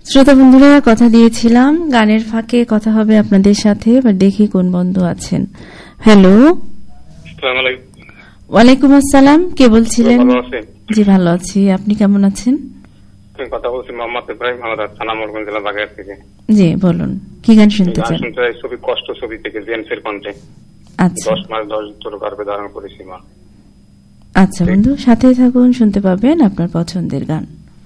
শ্রোতা বন্ধুরা, কথা দিয়েছিলাম গানের ফাঁকে কথা হবে আপনাদের সাথে। এবার দেখি কোন বন্ধু আছেন। হ্যালো, ওয়ালাইকুম আসসালাম। কে বলছিলেন? জি ভালো আছি, আপনি কেমন আছেন? কথা বলছি মোহাম্মদ ইব্রাহিম হাওলাদার, থানা মোরগঞ্জ, জেলা বাগেরহাট থেকে। জি বলুন, কি গান শুনতে চান? ছবি কষ্ট ছবি থেকে জেমসের কণ্ঠে। আচ্ছা, 10 মাস 10 তোর গর্ভে ধারণ করেছি মা। আচ্ছা বন্ধু, সাথেই থাকুন, শুনতে পাবেন আপনার পছন্দের গান।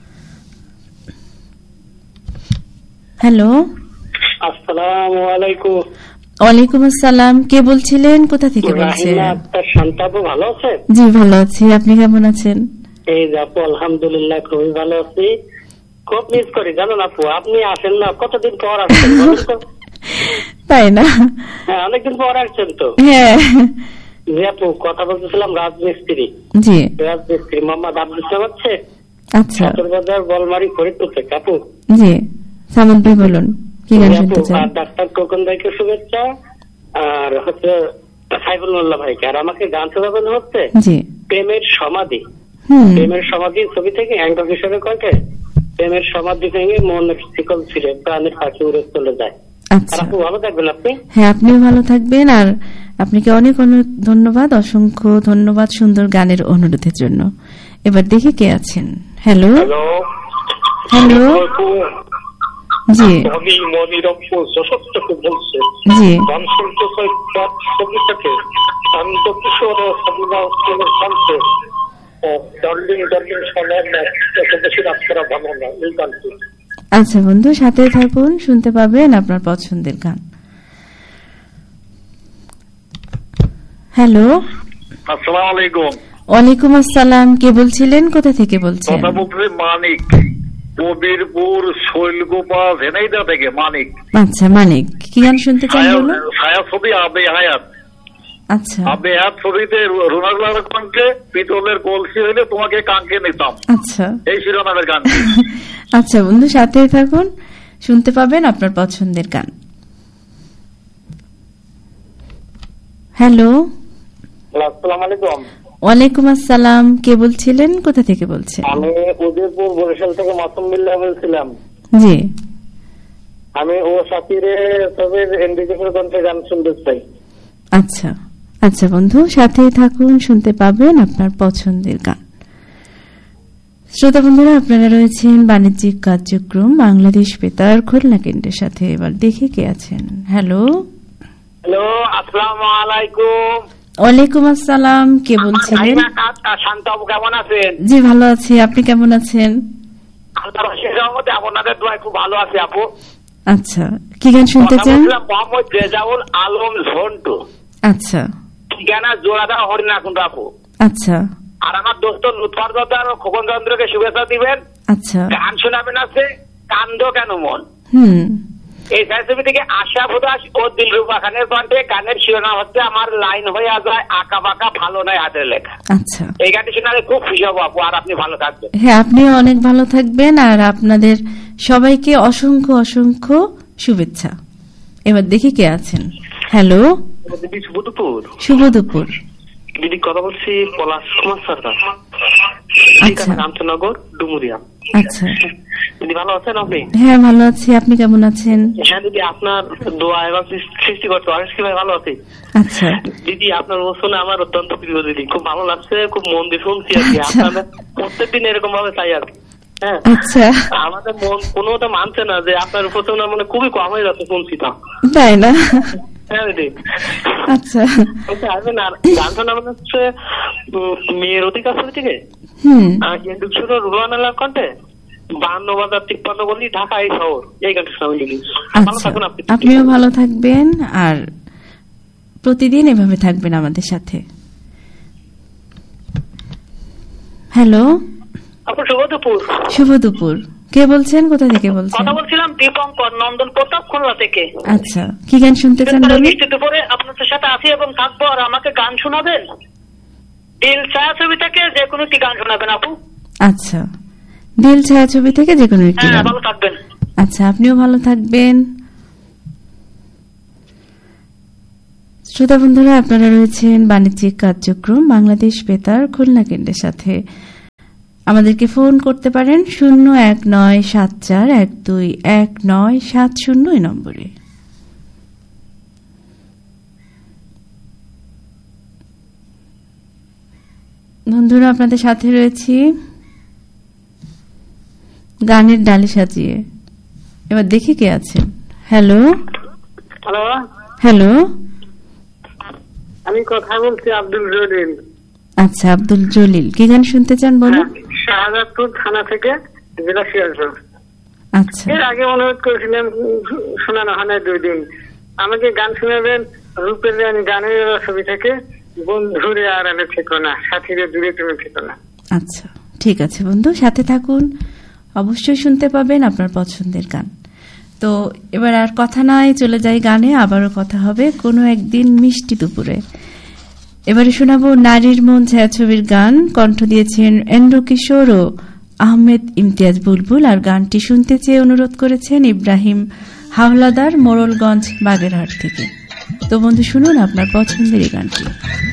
হ্যালো, আসসালামু আলাইকুম। ওয়ালাইকুম আসসালাম। কে বলছিলেন? কোথা থেকে বলছেন? শান্তাবু ভালো আছেন? জি ভালো আছি, আপনি কেমন আছেন? এই আপু আলহামদুলিল্লাহ খুবই ভালো আছি। খুব মিস করি জানেন আপু, আপনি আসেন না, কতদিন পর আসছেন তাই না? হ্যাঁ, অনেকদিন পর আসছেন তো। হ্যাঁ জি আপু, কথা বলতেছিলাম রাজমিস্ত্রি। জি, রাজমিস্ত্রি মোহাম্মদ আব্দুল সামাদ। আচ্ছা, বাজার বলমারি ফরিদপুর থেকে। আপু জি সামন্ত ভাই বলুন, কি গান শুনতে চান? ডাক্তার কোকন ভাইকে শুভেচ্ছা, আর হচ্ছে সাইফুল মোল্লা ভাইকে। আর আমাকে গান শোনাবেন হচ্ছে জি প্রেমের সমাধি। প্রেমের সমাধি ছবি থেকে অ্যাঙ্কর হিসেবে কয়েছে প্রেমের সমাধি ভেঙে মনের শিকল ছিঁড়ে প্রাণের পাখি উড়ে চলে যায়। আচ্ছা, আপু ভালো থাকবেন আপনি। হ্যাঁ, আপনিও ভালো থাকবেন। আর আপনাকে অনেক অনেক ধন্যবাদ, অসংখ্য ধন্যবাদ সুন্দর গানের অনুরোধের জন্য। এবার দেখি কে আছেন। হ্যালো হ্যালো, জি আমি মনির আপু যশোর থেকে বলছি। জি, গান শুনতে চাই ছবি থেকে শান্ত কিশোর ও সাবিনা হোসেনের কণ্ঠে ডার্লিং ডার্লিং শোনার না, এত বেশি রাত করা ভালো না, এই গানটি। আচ্ছা বন্ধু, সাথে থাকুন, শুনতে পাবেন আপনার পছন্দের গান। হ্যালো, আসসালামু আলাইকুম। ওয়ালাইকুম আসসালাম। কে বলছিলেন? কোথা থেকে বলছেন? কথা বলছি মানিক, কবিরপুর শৈলগোপা ঝেনাইদা থেকে মানিক। আচ্ছা মানিক, কি গান শুনতে চান বলুন? ছায়া ছবি আবে হায়াত। আচ্ছা, আবে হায়াত ছবিতে রোনাল্ডোর কণ্ঠে পিতলের কলসি হইলে তোমাকে কাঙ্কে নিতাম, আচ্ছা এই শিরোনামের গান। আচ্ছা বন্ধু, সাথে থাকুন, শুনতে পাবেন আপনার পছন্দের গান। হ্যালো, আসসালামু আলাইকুম। ওয়ালাইকুম আসসালাম। কে বলছিলেন? কোথা থেকে বলছেন? আমি উদয়পুর বরিশাল থেকে মাসুম বিল্লাহ বলছিলাম। জি, আমি ও সাকিরে ছবির এনডিজির কণ্ঠে গান শুনতে চাই। আচ্ছা আচ্ছা বন্ধু, সাথেই থাকুন, শুনতে পাবেন আপনার পছন্দের গান। শ্রোতা বন্ধুরা, আপনারা রয়েছেন বাণিজ্যিক কার্যক্রম বাংলাদেশ বেতার খুলনা কেন্দ্রের সাথে। এবার দেখি কে আছেন। হ্যালো হ্যালো, আসসালামু আলাইকুম। ওয়ালাইকুম আসসালাম। কে বলছিলেন? শান্তাবু কেমন আছেন? জি ভালো আছি, আপনি কেমন আছেন? আপনাদের দোয়ায় খুব ভালো আছে আপু। আচ্ছা, কি গান শুনতে চান? মোহাম্মদ রেজাউল আলম ঝন্টু। আচ্ছা, ঠিকানা জোড়াদা হরিনাকুণ্ড আপু। আচ্ছা, আর আমার দোস্ত লুৎফর দত্তার ও খোকন চন্দ্রকে শুভেচ্ছা দিবেন। আচ্ছা, গান শোনাবেন আছে কান্দ কেন মন। এই ছবি থেকে আশা ভুদাস ও দিলরুবা খানের কণ্ঠে গানের শিরোনাম হচ্ছে আমার লাইন হয়ে যায় আঁকা বাঁকা ভালো নয় হাতের লেখা। আচ্ছা, এই গানটি শোনালে খুব খুশি হবো আপু। আর আপনি ভালো থাকবেন। হ্যাঁ, আপনিও অনেক ভালো থাকবেন। আর আপনাদের সবাইকে অসংখ্য অসংখ্য শুভেচ্ছা। এবার দেখি কে আছেন। হ্যালো, শুভ দুপুর। শুভ দুপুর। দিদি কথা বলছি পলাশ কুমার সরকার, রামচন্দ্রনগর ডুমুরিয়া। আচ্ছা দিদি ভালো আছেন আপনি? হ্যাঁ ভালো আছি, আপনি কেমন আছেন? হ্যাঁ দিদি, আপনার দোয়া এবং সৃষ্টি করতে অনেক ভাই ভালো আছি। আচ্ছা দিদি, আপনার শুনে আমার অত্যন্ত প্রিয় দিদি, খুব ভালো লাগছে, খুব মন দিয়ে শুনছি আর কি। আপনাদের প্রত্যেকদিন এরকম ভাবে চাই আর কি। হ্যাঁ, আচ্ছা, আমাদের মন কোনোটা মানছে না যে আপনার উপর মানে খুবই কম হয়ে যাচ্ছে শুনছি তা, তাই না? হ্যাঁ দিদি। আচ্ছা, আসবেন। আর গান শোনা হচ্ছে মেয়ের অধিকার থেকে রুহান আল্লাহর কণ্ঠে 52,53 গলি ঢাকা এই শহর, এই গানটা শোনাবেন দিদি। ভালো থাকুন আপনি। আপনিও ভালো থাকবেন আর প্রতিদিন এভাবে থাকবেন আমাদের সাথে। হ্যালো, আপু শুভ দুপুর। শুভ দুপুর। কে বলছেন? কোথা থেকে বলছেন? কথা বলছিলাম দীপঙ্কর, নন্দন প্রতাপ, খুলনা থেকে। আচ্ছা, কি গান শুনতে চান? দুপুরে আপনাদের সাথে আছি এবং থাকবো। আর আমাকে গান শোনাবেন দিল ছায়া ছবি থেকে যে কোনো একটি গান শোনাবেন আপু। আচ্ছা, দিল ছায়া ছবি থেকে যে কোনো একটি গান। ভালো থাকবেন। আচ্ছা, আপনিও ভালো থাকবেন। শ্রোতা বন্ধুরা, আপনারা রয়েছেন বাণিজ্যিক কার্যক্রম বাংলাদেশ বেতার খুলনা কেন্দ্রের সাথে। আমাদেরকে ফোন করতে পারেন 01974121970 নম্বরে। বন্ধুরা, আপনাদের সাথে রয়েছি গানের ডালি সাজিয়ে। এবার দেখি কে আছেন। হ্যালো হ্যালো হ্যালো, আমি কথা বলছি আব্দুল জলিল। আচ্ছা, আব্দুল জলিল, কি গান শুনতে চান বলুন? শাহজাদপুর থানা থেকে, জেলা সিরাজগঞ্জ। আচ্ছা, এর আগে অনুরোধ করেছিলাম, শোনানো হয় না 2 দিন। আমাকে গান শোনাবেন রূপের রানী গানের ছবি থেকে, বন্ধুরে আড়ালে থেকো না, সাথীরে দূরে তুমি থেকো না। আচ্ছা, ঠিক আছে বন্ধু, সাথে থাকুন, অবশ্যই শুনতে পাবেন আপনার পছন্দের গান। তো এবার আর কথা নয়, চলে যাই গানে। আবারও কথা হবে কোনো একদিন মিষ্টি দুপুরে। এবারে শোনাবো নারীর মন ছায়াছবির গান। কণ্ঠ দিয়েছেন এন্দ্র কিশোর ও আহমেদ ইমতিয়াজ বুলবুল, আর গানটি শুনতে চেয়ে অনুরোধ করেছেন ইব্রাহিম হাওলাদার, মোড়লগঞ্জ, বাগেরহাট থেকে। তো বন্ধু, শুনুন আপনার পছন্দের এই গানটি।